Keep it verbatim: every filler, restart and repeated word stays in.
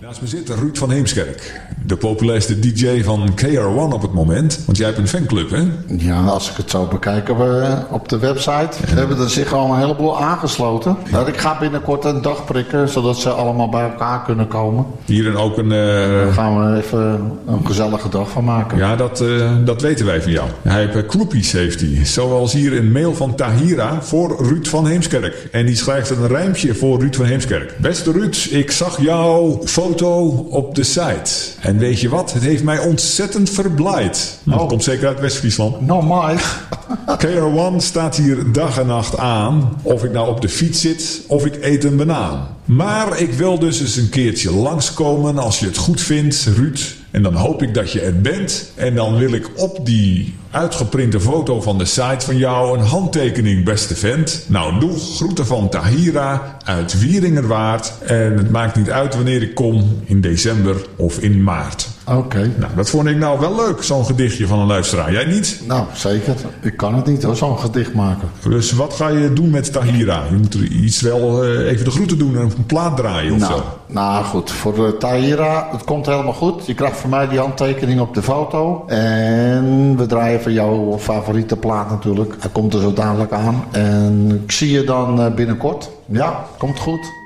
Naast me zit Ruud van Heemskerk, de populairste D J van K R one op het moment. Want jij hebt een fanclub, hè? Ja, als ik het zo bekijk op de website, ja. hebben er zich al een heleboel aangesloten. Ja. Ik ga binnenkort een dag prikken, zodat ze allemaal bij elkaar kunnen komen. Hier en ook een... Uh... Daar gaan we even een gezellige dag van maken. Ja, dat, uh, dat weten wij van jou. Hij heeft uh, groepies, heeft hij. Zoals hier een mail van Tahira voor Ruud van Heemskerk. En die schrijft een rijmpje voor Ruud van Heemskerk. Beste Ruud, ik zag jouw foto op de site. En weet je wat? Het heeft mij ontzettend verblijd. Oh. Dat komt zeker uit West-Friesland. No, my. K R one staat hier dag en nacht aan. Of ik nou op de fiets zit, of ik eet een banaan. Maar ik wil dus eens een keertje langskomen als je het goed vindt, Ruud. En dan hoop ik dat je er bent. En dan wil ik op die uitgeprinte foto van de site van jou een handtekening, beste vent. Nou, doe groeten van Tahira uit Wieringerwaard. En het maakt niet uit wanneer ik kom, in december of in maart. Oké. Okay. Nou, dat vond ik nou wel leuk, zo'n gedichtje van een luisteraar. Jij niet? Nou, zeker. Ik kan het niet hoor, zo'n gedicht maken. Dus wat ga je doen met Tahira? Je moet iets wel uh, even de groeten doen en een plaat draaien of nou, zo. Nou goed, voor de Tahira, het komt helemaal goed. Je krijgt van mij die handtekening op de foto. En we draaien voor jouw favoriete plaat natuurlijk. Hij komt er zo dadelijk aan. En ik zie je dan binnenkort. Ja, komt goed.